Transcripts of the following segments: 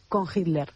con Hitler?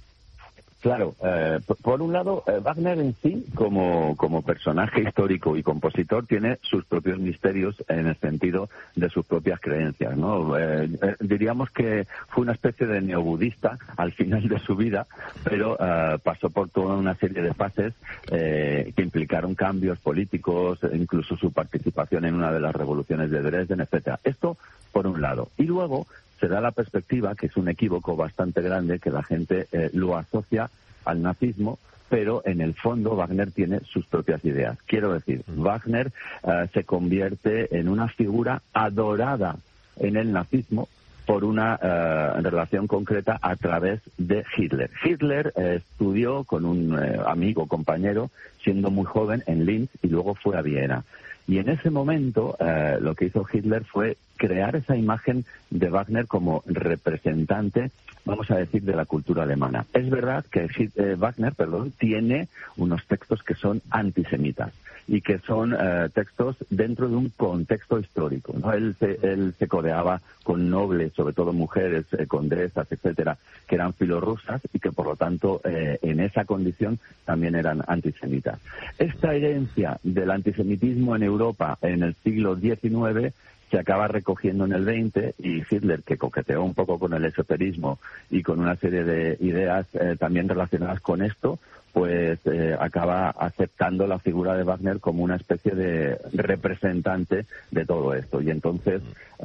Claro, por un lado, Wagner en sí, como personaje histórico y compositor, tiene sus propios misterios en el sentido de sus propias creencias, ¿no? Diríamos que fue una especie de neobudista al final de su vida, pero pasó por toda una serie de fases que implicaron cambios políticos, incluso su participación en una de las revoluciones de Dresden, etcétera. Esto por un lado. Y luego se da la perspectiva, que es un equívoco bastante grande, que la gente lo asocia al nazismo, pero en el fondo Wagner tiene sus propias ideas. Quiero decir, Wagner se convierte en una figura adorada en el nazismo por una relación concreta a través de Hitler. Hitler estudió con un amigo, compañero, siendo muy joven en Linz y luego fue a Viena. Y en ese momento lo que hizo Hitler fue crear esa imagen de Wagner como representante, vamos a decir, de la cultura alemana. Es verdad que Wagner tiene unos textos que son antisemitas y que son textos dentro de un contexto histórico, ¿no? Él se codeaba con nobles, sobre todo mujeres, condesas, etcétera, que eran filorrusas y que por lo tanto en esa condición también eran antisemitas. Esta herencia del antisemitismo en Europa en el siglo XIX se acaba recogiendo en el XX, y Hitler, que coqueteó un poco con el esoterismo y con una serie de ideas también relacionadas con esto, pues acaba aceptando la figura de Wagner como una especie de representante de todo esto. Y entonces,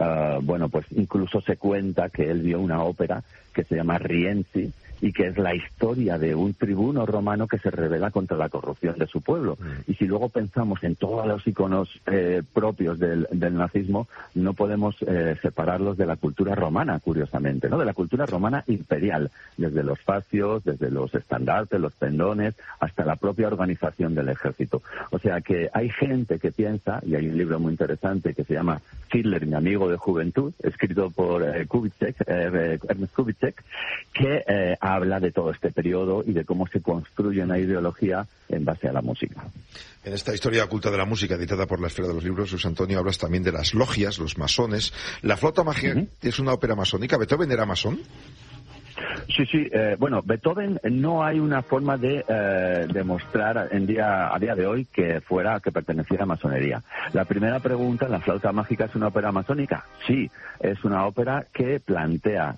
pues incluso se cuenta que él vio una ópera que se llama Rienzi, y que es la historia de un tribuno romano que se rebela contra la corrupción de su pueblo. Y si luego pensamos en todos los iconos propios del nazismo, no podemos separarlos de la cultura romana, curiosamente, ¿no? De la cultura romana imperial, desde los fascios, desde los estandartes, los pendones, hasta la propia organización del ejército. O sea que hay gente que piensa, y hay un libro muy interesante que se llama Hitler, mi amigo de juventud, escrito por Ernst Kubitschek, que habla de todo este periodo y de cómo se construye una ideología en base a la música. En esta historia oculta de la música editada por la Esfera de los Libros, Luis Antonio, hablas también de las logias, los masones. La flauta mágica es una ópera masónica. ¿Beethoven era masón? Sí. Beethoven no hay una forma de demostrar a día de hoy que perteneciera a masonería. La primera pregunta, ¿la flauta mágica es una ópera masónica? Sí, es una ópera que plantea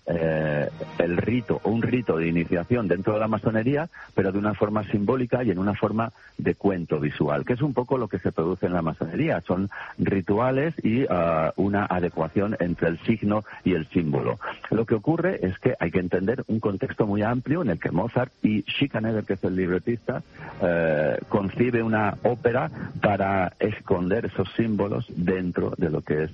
un rito de iniciación dentro de la masonería, pero de una forma simbólica y en una forma de cuento visual, que es un poco lo que se produce en la masonería. Son rituales y una adecuación entre el signo y el símbolo. Lo que ocurre es que hay que entender un contexto muy amplio en el que Mozart y Schikaneder, que es el libretista, concibe una ópera para esconder esos símbolos dentro de lo que es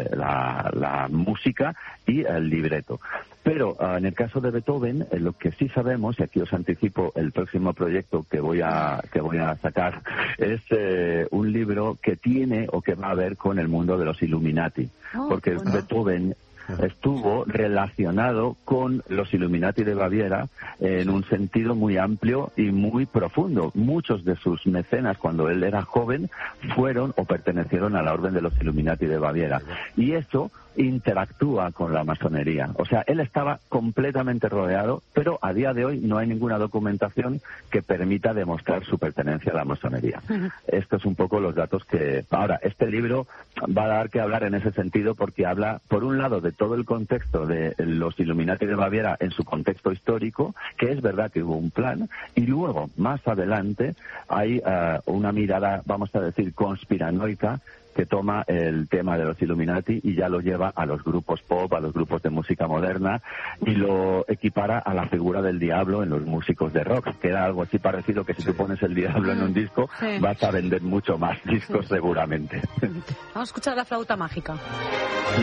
la música y el libreto. Pero en el caso de Beethoven, lo que sí sabemos, y aquí os anticipo el próximo proyecto que voy a sacar, es un libro que tiene o que va a ver con el mundo de los Illuminati, porque Beethoven estuvo relacionado con los Illuminati de Baviera en un sentido muy amplio y muy profundo. Muchos de sus mecenas, cuando él era joven, fueron o pertenecieron a la orden de los Illuminati de Baviera. Y eso interactúa con la masonería. O sea, él estaba completamente rodeado, pero a día de hoy no hay ninguna documentación que permita demostrar su pertenencia a la masonería. Estos es un poco los datos que... Ahora, este libro va a dar que hablar en ese sentido porque habla, por un lado, de todo el contexto de los Illuminati de Baviera en su contexto histórico, que es verdad que hubo un plan, y luego, más adelante, hay una mirada, vamos a decir, conspiranoica, que toma el tema de los Illuminati y ya lo lleva a los grupos pop, a los grupos de música moderna, y lo equipara a la figura del diablo en los músicos de rock, que era algo así parecido que si tú pones el diablo en un disco, vas a vender mucho más discos seguramente. Vamos a escuchar la flauta mágica.